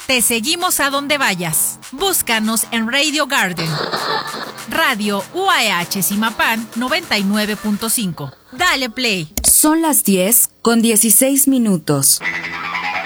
Te seguimos a donde vayas. Búscanos en Radio Garden. Radio UAH Zimapán 99.5. Dale play. Son las 10:16.